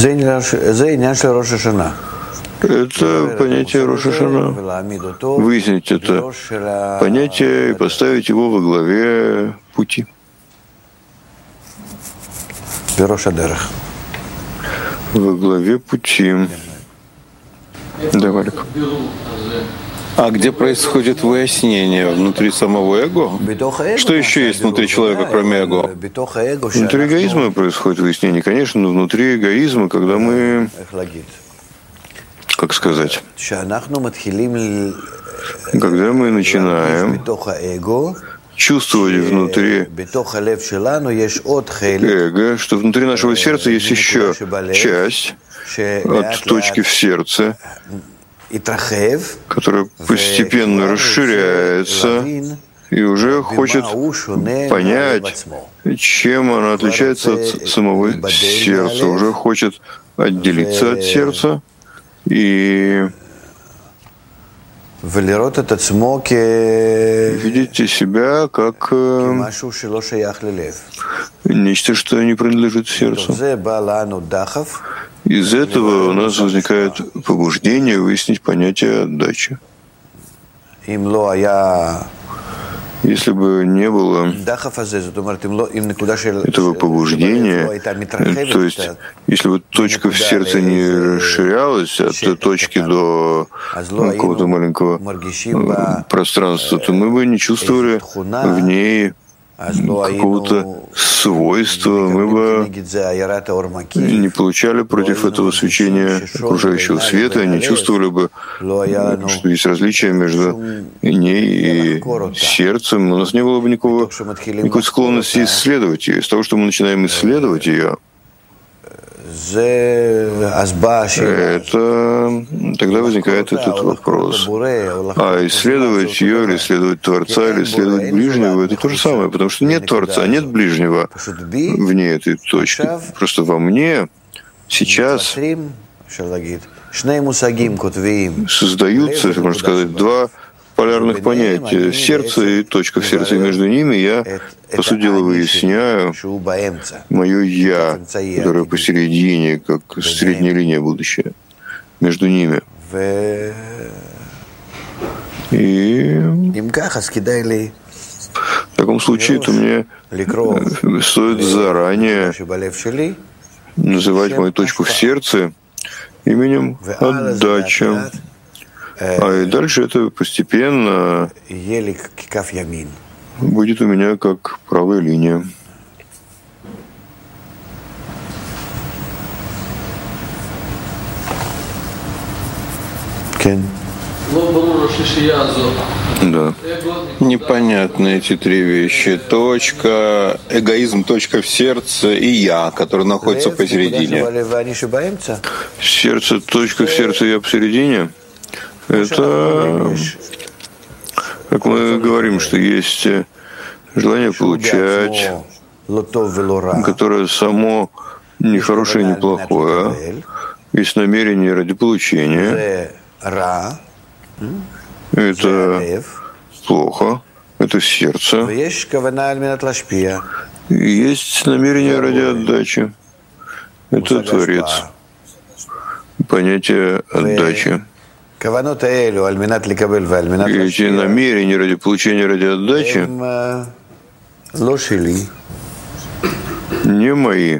Это понятие Рош ха-Шана. Выяснить это понятие и поставить его во главе пути. Во главе пути. Да, Валик. А где происходит выяснение? Внутри самого эго? Что еще есть внутри человека, кроме эго? Внутри эгоизма происходит выяснение, конечно, но внутри эгоизма, когда мы, как сказать, когда мы начинаем чувствовать внутри эго, что внутри нашего сердца есть еще часть от точки в сердце, которая постепенно расширяется и уже хочет понять, чем она отличается от самого сердца, уже хочет отделиться от сердца и видите себя как нечто, что не принадлежит сердцу. Из этого у нас возникает побуждение выяснить понятие отдачи. Если бы не было этого побуждения, то есть если бы точка в сердце не расширялась от точки до какого-то маленького пространства, то мы бы не чувствовали в ней какого-то свойства, мы бы не получали против этого свечения окружающего света, не чувствовали бы, что есть различие между ней и сердцем. У нас не было бы никакой склонности исследовать ее. Из того, что мы начинаем исследовать ее, это тогда возникает этот вопрос. А исследовать ее, или исследовать Творца, или исследовать ближнего, это то же самое, потому что нет Творца, нет ближнего вне этой точки. Просто во мне сейчас создаются, можно сказать, два полярных понятия — сердце и точка в сердце. И между ними я, по сути дела, выясняю мое «я», которое посередине, как средняя линия будущее, между ними. И в таком случае то мне стоит заранее называть мою точку в сердце именем отдача. А и дальше это постепенно будет у меня как правая линия. Да. Непонятны эти три вещи. Точка, эгоизм, точка в сердце и я, который находится посередине. Сердце, точка в сердце, я посередине. Это, как мы говорим, что есть желание получать, которое само не хорошее, не плохое. Есть намерение ради получения. Это плохо, это сердце. Есть намерение ради отдачи. Это Творец. Понятие отдачи. И эти намерения ради получения, ради отдачи не мои.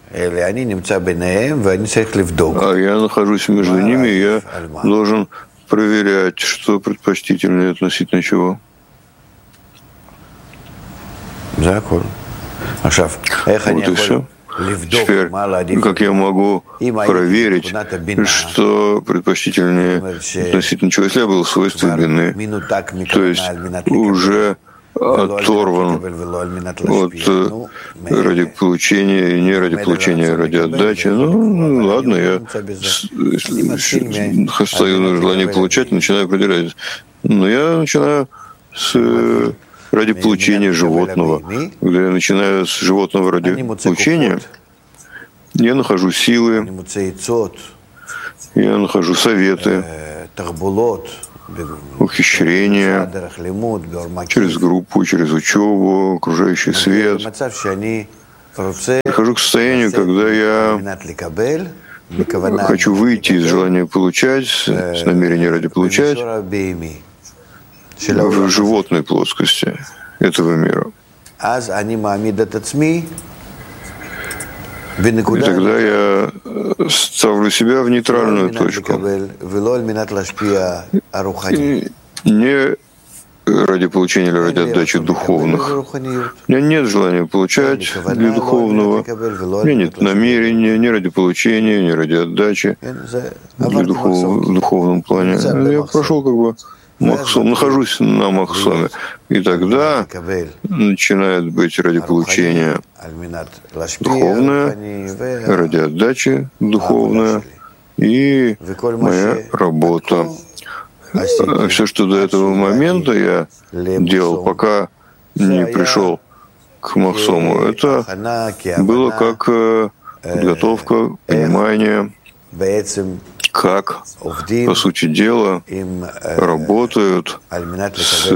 А я нахожусь между ними, и я должен проверять, что предпочтительнее относительно чего. Вот и все. Теперь, как я могу проверить, что предпочтительнее относительно чего? Если я был в свойстве вины, то есть уже оторван от ради получения и не ради получения, а ради отдачи. Ну, ладно, я стою на желании получать, начинаю определять. Но я начинаю ради получения животного. Когда я начинаю с животного ради получения, я нахожу силы, я нахожу советы, ухищрения через группу, через учебу, окружающий свет. Прихожу к состоянию, когда я хочу выйти из желания получать, с намерения ради получать, в животной плоскости этого мира. И тогда я ставлю себя в нейтральную точку. И не ради получения или ради отдачи духовных. У меня нет желания получать для духовного, у меня нет намерения ни ради получения, ни ради отдачи в духовном плане. Я прошел как бы махсом, нахожусь на махсоме. И тогда начинает быть ради получения духовное, ради отдачи духовное и моя работа. Все, что до этого момента я делал, пока не пришел к махсому, это было как подготовка, понимание, как, по сути дела, работают с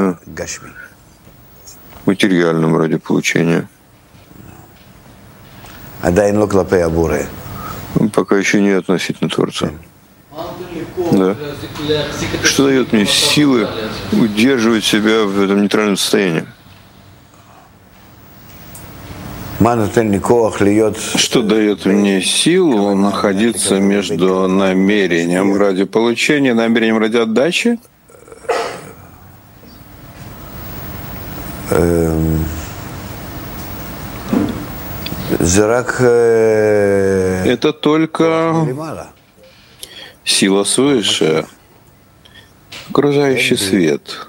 материальным ради получения. Пока еще не относительно Творца. Да. Что дает мне силы удерживать себя в этом нейтральном состоянии? Что дает мне силу находиться между намерением ради получения и намерением ради отдачи? Это только сила свыше, окружающий свет.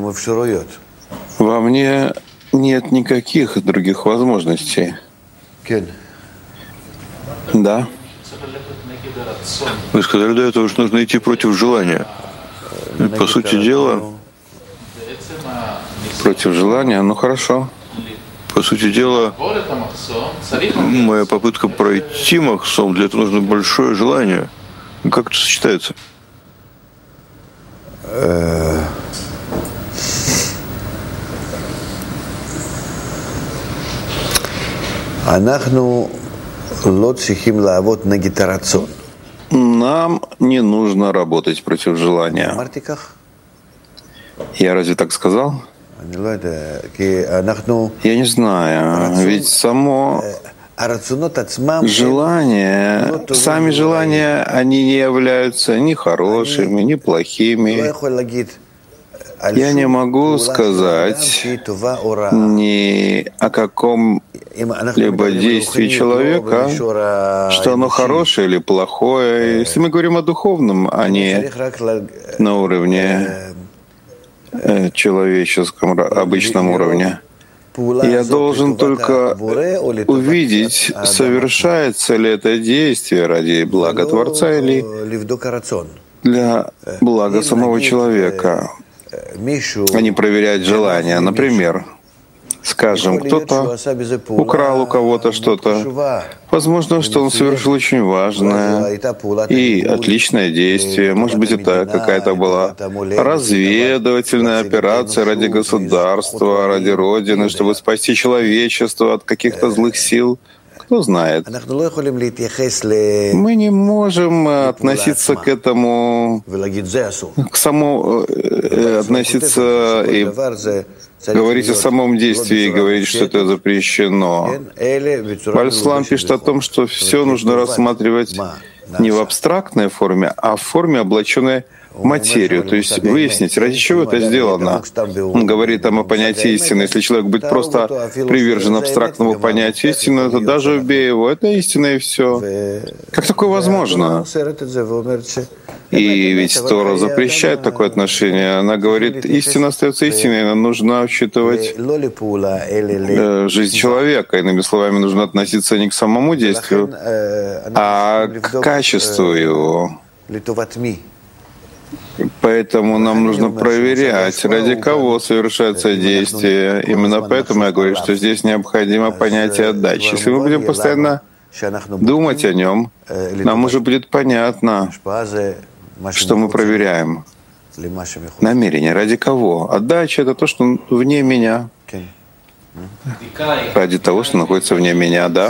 Во мне нет никаких других возможностей. Да. Вы сказали до этого, что нужно идти против желания. По сути дела, против желания, ну хорошо. По сути дела, моя попытка пройти махсом, для этого нужно большое желание. Как это сочетается? Нам не нужно работать против желания. Я разве так сказал? Я не знаю, ведь само желания, сами желания, они не являются ни хорошими, ни плохими. Я не могу сказать ни о каком-либо действии человека, что оно хорошее или плохое. Если мы говорим о духовном, а не на уровне человеческом, обычном уровне, я должен только увидеть, совершается ли это действие ради блага Творца или для блага самого человека, а не проверять желания. Например, скажем, кто-то украл у кого-то что-то. Возможно, что он совершил очень важное и отличное действие. Может быть, это какая-то была разведывательная операция ради государства, ради Родины, чтобы спасти человечество от каких-то злых сил. Кто знает. Мы не можем относиться к этому, к самому относиться и говорить о самом действии и говорить, что это запрещено. Баль-Слам пишет о том, что все нужно рассматривать не в абстрактной форме, а в форме, облаченной в материю, то есть выяснить, ради чего это сделано. Он говорит там о понятии истины. Если человек будет просто привержен абстрактному понятию истины, то даже убей его, это истина и все. Как такое возможно? И ведь Тора запрещает такое отношение. Она говорит, истина остается истиной, но нужно учитывать жизнь человека. Иными словами, нужно относиться не к самому действию, а к качеству его. Поэтому нам нужно проверять, ради кого совершается действие. Именно поэтому я говорю, что здесь необходимо понятие отдачи. Если мы будем постоянно думать о нем, нам уже будет понятно, что мы проверяем. Намерение. Ради кого? Отдача — это то, что вне меня. Ради того, что находится вне меня, да.